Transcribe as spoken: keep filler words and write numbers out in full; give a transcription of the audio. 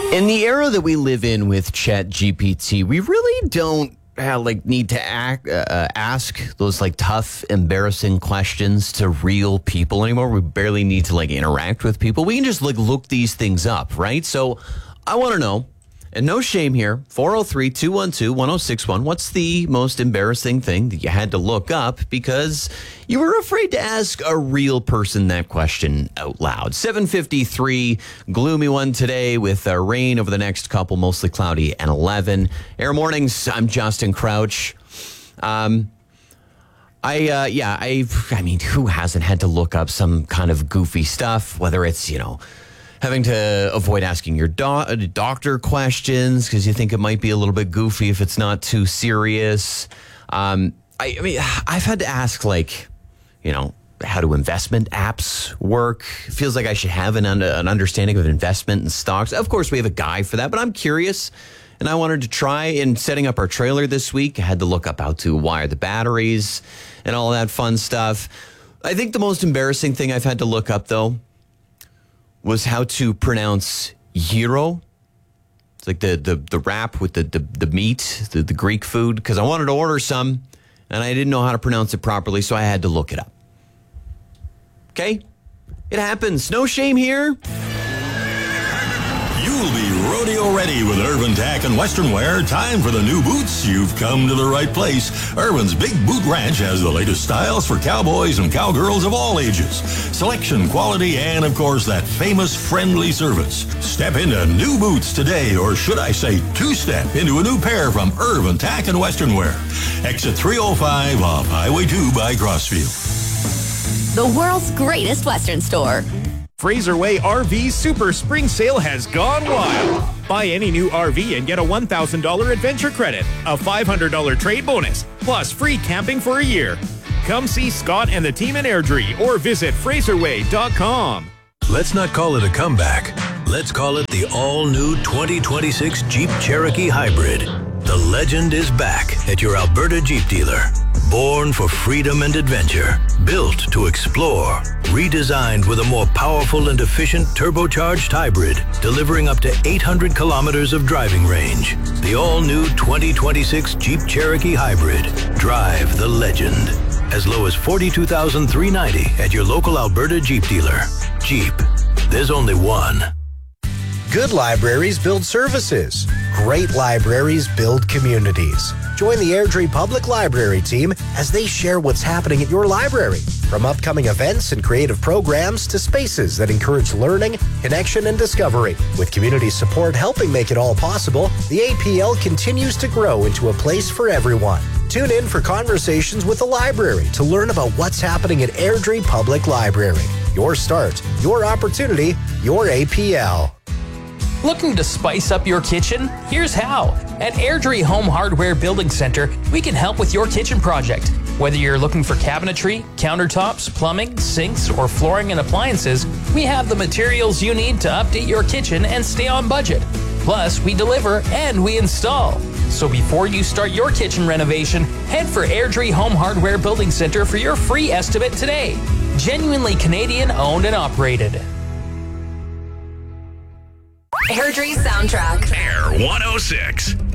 In the era that we live in with ChatGPT, we really don't uh, like need to act, uh, ask those like tough, embarrassing questions to real people anymore. We barely need to like interact with people. We can just like look these things up, right? So I want to know, and no shame here, four oh three, two one two, one oh six one. What's the most embarrassing thing that you had to look up because you were afraid to ask a real person that question out loud? seven fifty-three, gloomy one today with uh, rain over the next couple, mostly cloudy, and eleven. Air Mornings, I'm Justin Crouch. Um, I, uh, yeah, I, I mean, who hasn't had to look up some kind of goofy stuff, whether it's, you know, having to avoid asking your do- doctor questions because you think it might be a little bit goofy if it's not too serious. Um, I, I mean, I've had to ask, like, you know, how do investment apps work? It feels like I should have an, un- an understanding of investment and stocks. Of course, we have a guy for that, but I'm curious. And I wanted to try in setting up our trailer this week. I had to look up how to wire the batteries and all that fun stuff. I think the most embarrassing thing I've had to look up, though, was how to pronounce gyro. It's like the the, the wrap with the, the, the meat, the, the Greek food, because I wanted to order some, and I didn't know how to pronounce it properly, so I had to look it up. Okay? It happens. No shame here. You'll be rodeo ready with Irvin Tack and Western Wear. Time for the new boots. You've come to the right place. Irvin's Big Boot Ranch has the latest styles for cowboys and cowgirls of all ages. Selection, quality, and of course that famous friendly service. Step into new boots today, or should I say two-step into a new pair from Irvin Tack and Western Wear. Exit three oh five off Highway two by Crossfield. The world's greatest Western store. Fraser Way R V Super Spring Sale has gone wild. Buy any new R V and get a one thousand dollars adventure credit, a five hundred dollars trade bonus, plus free camping for a year. Come see Scott and the team in Airdrie or visit fraser way dot com. Let's not call it a comeback. Let's call it the all-new twenty twenty-six Jeep Cherokee Hybrid. The legend is back at your Alberta Jeep dealer. Born for freedom and adventure, built to explore, redesigned with a more powerful and efficient turbocharged hybrid, delivering up to eight hundred kilometers of driving range. The all-new twenty twenty-six Jeep Cherokee Hybrid. Drive the legend. As low as forty-two thousand three hundred ninety dollars at your local Alberta Jeep dealer. Jeep. There's only one. Good libraries build services. Great libraries build communities. Join the Airdrie Public Library team as they share what's happening at your library. From upcoming events and creative programs to spaces that encourage learning, connection, and discovery. With community support helping make it all possible, the A P L continues to grow into a place for everyone. Tune in for conversations with the library to learn about what's happening at Airdrie Public Library. Your start, your opportunity, your A P L. Looking to spice up your kitchen? Here's how. At Airdrie Home Hardware Building Center, we can help with your kitchen project. Whether you're looking for cabinetry, countertops, plumbing, sinks, or flooring and appliances, we have the materials you need to update your kitchen and stay on budget. Plus, we deliver and we install. So before you start your kitchen renovation, head for Airdrie Home Hardware Building Center for your free estimate today. Genuinely Canadian owned and operated. Airdrie Soundtrack. Air one oh six.